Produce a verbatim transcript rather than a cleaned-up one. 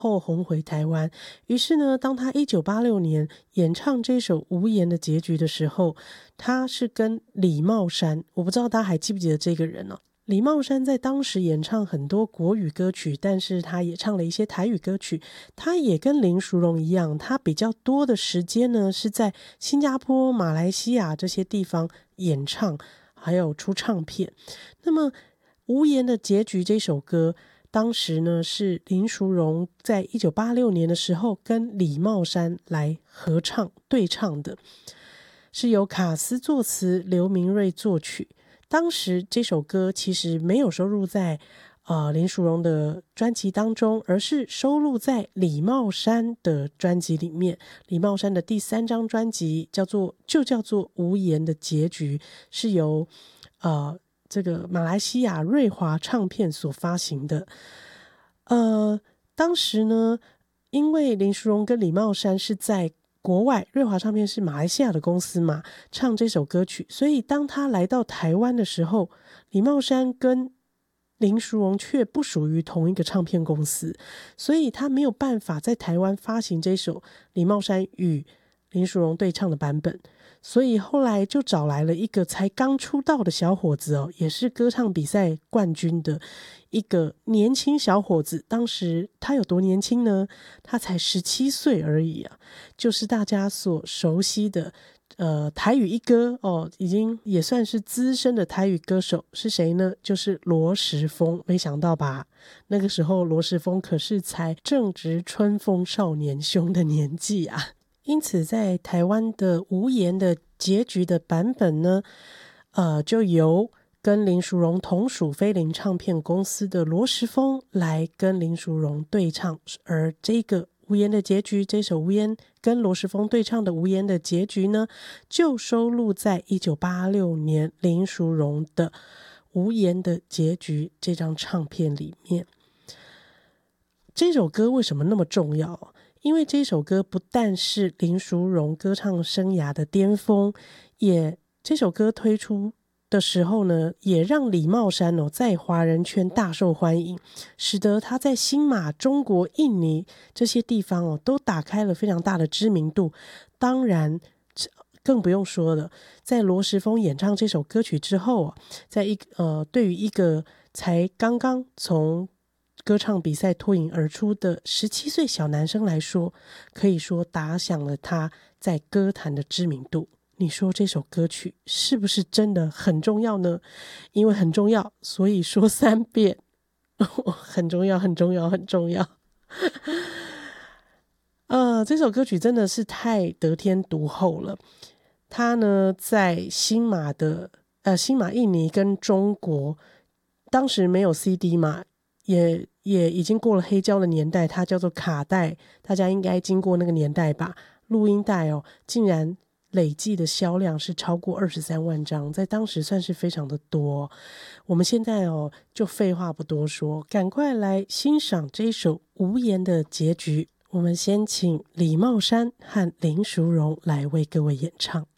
后红回台湾。于是呢，当他一九八六年演唱这首《无言的结局》的时候，他是跟李茂山，我不知道大家还记不记得这个人呢、哦？李茂山在当时演唱很多国语歌曲，但是他也唱了一些台语歌曲。他也跟林淑荣一样，他比较多的时间呢是在新加坡、马来西亚这些地方演唱，还有出唱片。那么《无言的结局》这首歌，当时呢是林淑荣在一九八六年的时候跟李茂山来合唱对唱的，是由卡斯作词，刘明瑞作曲。当时这首歌其实没有收录在呃林淑荣的专辑当中，而是收录在李茂山的专辑里面。李茂山的第三张专辑叫做就叫做《无言的结局》，是由呃这个马来西亚瑞华唱片所发行的。呃，当时呢，因为林淑荣跟李茂山是在国外，瑞华唱片是马来西亚的公司嘛，唱这首歌曲，所以当他来到台湾的时候，李茂山跟林淑荣却不属于同一个唱片公司，所以他没有办法在台湾发行这首李茂山与林淑荣对唱的版本，所以后来就找来了一个才刚出道的小伙子哦，也是歌唱比赛冠军的一个年轻小伙子。当时他有多年轻呢？他才十七岁而已啊，就是大家所熟悉的呃台语一哥哦，已经也算是资深的台语歌手，是谁呢？就是罗时丰。没想到吧，那个时候罗时丰可是才正值春风少年兄的年纪啊。因此在台湾的无言的结局的版本呢，呃，就由跟林淑荣同属飞林唱片公司的罗时丰来跟林淑荣对唱。而这个无言的结局，这首无言跟罗时丰对唱的无言的结局呢，就收录在一九八六年林淑荣的无言的结局这张唱片里面。这首歌为什么那么重要？因为这首歌不但是林淑荣歌唱生涯的巅峰，也这首歌推出的时候呢，也让李茂山哦在华人圈大受欢迎，使得他在新马、中国、印尼这些地方哦都打开了非常大的知名度。当然更不用说了，在罗时丰演唱这首歌曲之后啊，在一呃对于一个才刚刚从歌唱比赛脱颖而出的十七岁小男生来说，可以说打响了他在歌坛的知名度。你说这首歌曲是不是真的很重要呢？因为很重要，所以说三遍很重要很重要很重要呃，这首歌曲真的是太得天独厚了。他呢在新马的呃新马、印尼跟中国，当时没有 C D 嘛，也也已经过了黑胶的年代，它叫做卡带，大家应该经过那个年代吧。录音带哦，竟然累计的销量是超过二十三万张，在当时算是非常的多。我们现在哦，就废话不多说，赶快来欣赏这一首《无言的结局》。我们先请李茂山和林淑荣来为各位演唱。